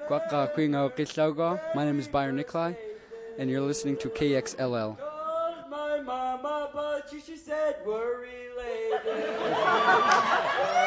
My name is Byron Nikolai, and you're listening to KXLL. My mama, but she said we're related.